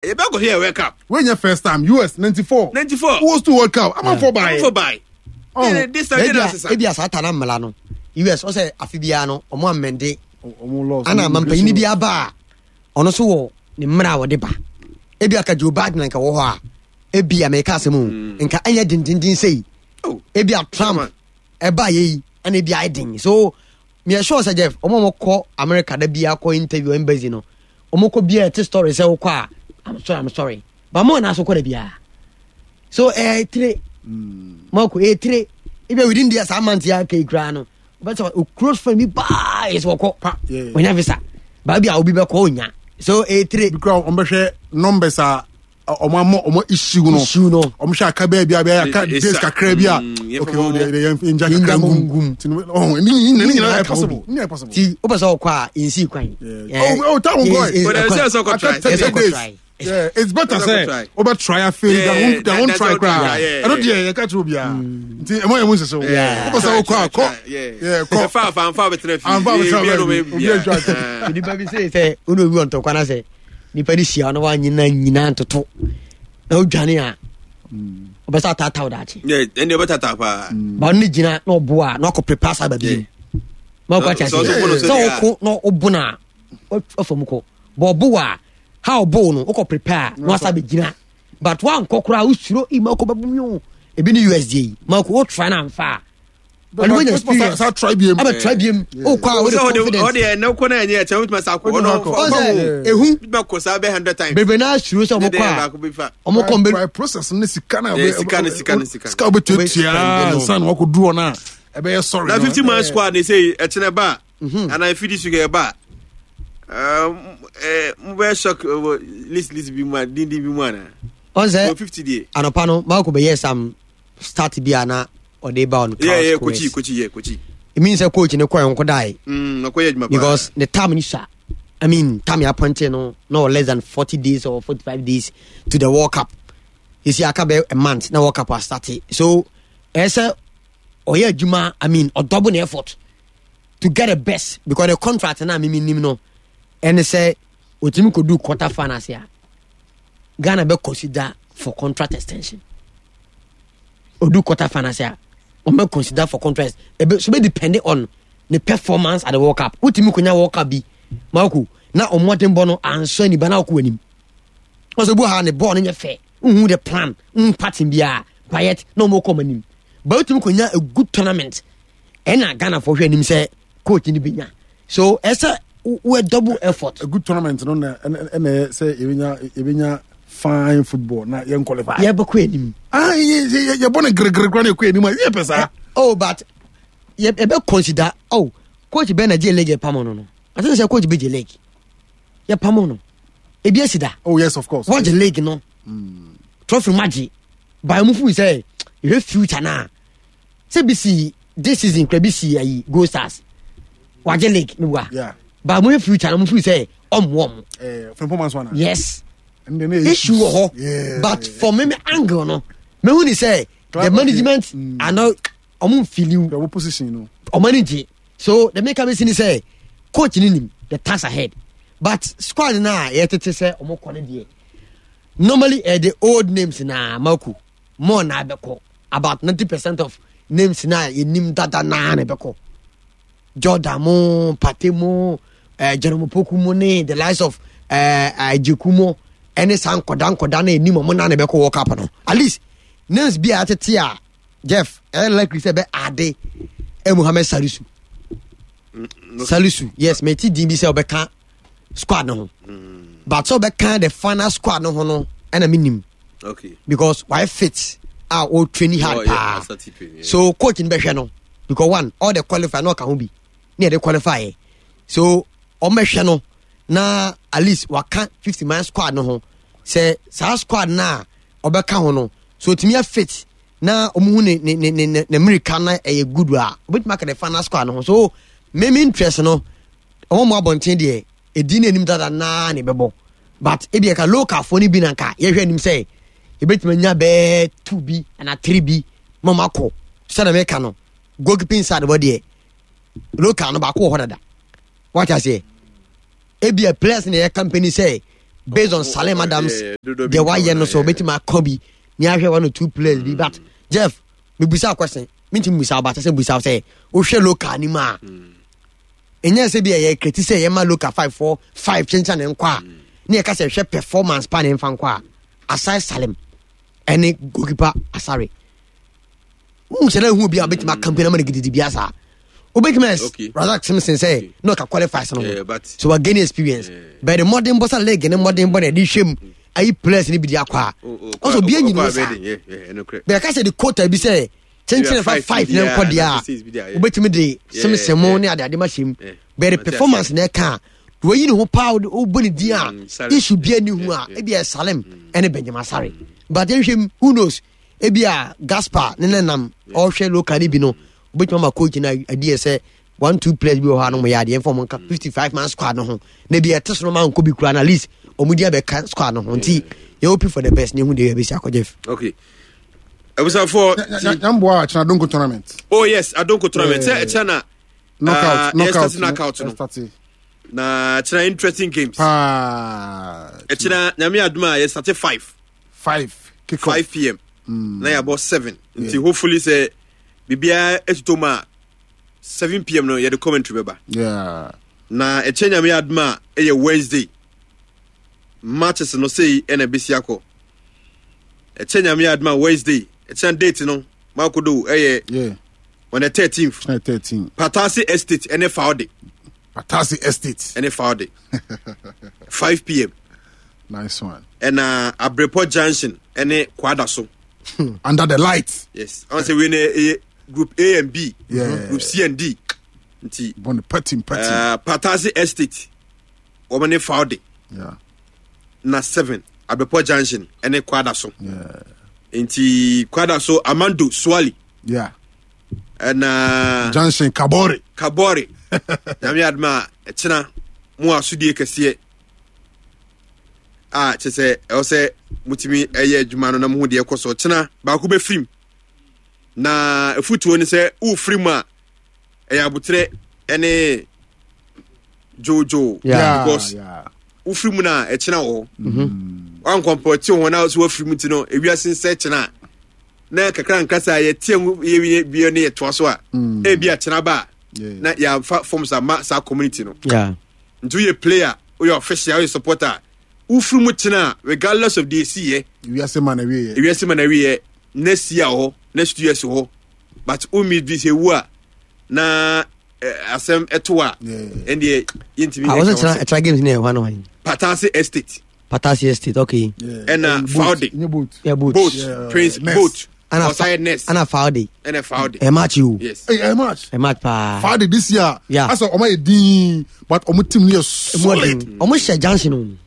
back here World Cup. When your first time US 94. Who's to World Cup? I'm for buy. Oh, this time maybe as Atana Milano. US also Afibiano or one Mende. Ana Mampini Biaba. Onoso ni mra wode ba. Ebi aka Joe Biden nka wo ho a. Ebi America semu. Nka anya dindindin sei. Oh, ebi a Trump eba ye and ebi a din. So me sure say Jeff, omo call America da bia call interview embassy no. Omo ko bia te story say wo kwa. I'm sorry. But mo na so ko da bia. So three Moko three. If within the assignment ya ke kra no. But a close friend me ba is woko. When you visa. Ba bia obi be ko nya. So three because ombehwe numbers are omo issue no omo sha ka ba bia ka days kakra bia okay the inja ngum oh ni possible ti o pesa okwa insi kwan oh town boy but there's so try yeah it's better say over try a fail they won't try cry I don't dey ka tro bia nti emo so o pesa okwa ko yeah ko fa betre fi di baby say uno wi on to kwana say nipa di sia no wa nyina ntoto na odwane a obesa tata odachi and you better tap ba ni gina na oboa na ko prepare sa ba bi ma ko acha so ko no obuna ofamuko bo boa how bo no ko prepare no asa be gina but one kokora usuro ima ko babunyo ebi ni USD ma ko try na mfa but when you experience how try biem o kwa we confidence o dey no ko na enye eche with masako no ehu be ko sa be 100 times bebe na suro so mo kwa omo ko be process ni sika na sika obetua san wo ko do na e be sorry na 50 man squad they say echene ba and I finish you ba we shock list bi mu dindi bi mu na on say 50 day anopa no ma ko be yes am start bi ana or they bound coach it means a coach in the coin could die because the time time you appointed no less than 40 days or 45 days to the World Cup. You see, I can be a month now World Cup has started. So as a juma or double effort to get the best because the contract and no and they say what you could do quarter finals here. Ghana be consider for contract extension or do quarter finals here. Or may consider for contrast. So be depending on the performance at the World Cup. Utimi kunya World Cup bi. Maku na omoten bono anso ni bana ku anim. Oso bu ha ne ball no fair. Unhu the plan. Pattern bia. Quiet no more come anim. But utimi kunya a good tournament. Ena Ghana for hwe anim say coach ni binya. So esa we double effort. A good tournament no na say ebinya fine football na yen qualify. Yeah, but you born a great pesa. Oh, but you better consider. Oh, coach Ben a J-League Pamono. I think say coach BJ League. Yeah, Pamono. Ebiasida. Oh yes, of course. Watch the league, no. Trophy magic. By Mufu say you future now. Say BC this season BC Go Stars. Watch the league, no. Yeah. By Mufu future, Mufu say warm. From performance one. Yes. Issue but for me angle no me who say the management are not feel you the position or manage so the make me say coach ni the task ahead but squad na yet say omo kone die normally the old names na maku more na beko about 90% of names na yenim dada na beko Jordan mo Patemo Jerome Poku mo ne the likes of Jekumo any san kodan na eni mo na be ko World Cup no at least names bi atete a Jeff likely say be ade Mohamed Salisu yes me ti din bi say obeka squad no but so obeka the final squad no no na minim okay because why fit all training hard so coach in be hwe no because one all the qualify no can be near the qualify so o me hwe no na at least waka 50 man squad no ho say sa squad na obeka ho no so timi fit na omuhu ne America na e good a obet make the final squad no so me interest no omo abonten de edi na nim dada na ne bebo but e be ka local for ni bi na ka ye hwe nim say e betima nya be 2B and 3B mama ko so na America no goalkeeping side body local no ba ko ho dada what I say e be a players in your company say based on Salem Adams the why no so betima Kobe ni ahwe 1 or 2 players bi but Jeff me busa question me tim busa about say busa say o hwe local ni ma enya se bi e kreti say e ma local 5-4-5 chencha ne nkwa na e ka say hwe performance pa ne mfa nkwa aside Salem any goalkeeper asare se na hu bi abetima campaign na gidi bi asa Obekmes Razak Simpson say no ka qualify so we gain experience by the modern bossa league and modern body di hwem ayi players ni bi di akwa also bi anyi no be ka say the quota bi say 5 na nkwa dia obetimi de Simpson mo ne ade machine by the performance na ka we yi no pa o boni di a issue bi ani hu a e bi Salem and Benjamin Asare but then who knows e bi a Gaspar ne nam o hwe local ni bi no but my coach na idea say 1-2 players bi o ha no mo ya de inform nka 55 man squad no ho na bi eteso no man ko bi kura na list omudi abeka squad no ho nti you hope for the best ne hu de be sia ko Jeff. Okay, ebusa for Jambo China Donko tournament. Oh yes, Adonko tournament. China knockout no. Na China interesting games. China nyame aduma yes start 5 kick 5 p.m. Na ya about 7 until hopefully say bibia etutoma 7 p.m. no ya the commentary beba. Yeah. Na echenya me adma e Wednesday. Matches no say na bisiako. Echenya me adma Wednesday. Echenya date no makodo yeah. On the 13th. Patasi Estate NFRD. Patasi Estate NFRD. 5 p.m. Nice one. And Abrepo Junction Kwadaso. Under the lights. Yes. I say we Group A and B, Group C and D. Bon petting. Patasi Estate, Omane Faude. Yeah. Na 7, Abepo Junction, and Quadaso. Yeah. Inti Quadaso, Amando Swali. Yeah. And Junction Kabore. Yami Adma, China, Mua Sudi Kessie. Chese, I say, Mutimi, Jumano Namudi, Koso, China, Bakube Film. Na efutu oni se u frima abutre ene Jojo because u frimu na e chena wo wan compare won na so frimu ti no ewiasin se chena na kakra nkasa ye tiam ye bi ne ye to so a e bi a chena ba na ya form sa community no ntu ye player o your official your supporter u frimu chena regardless of the see ewiasin man awie next year ho next year so but umi bi se wu a na asem etoa and the intimi I was try games near one Patasi Estate okay and Faude boat Prince boat and a Faude a match you yes a match pa Faude this year as o my din but o team near solid almost Johnson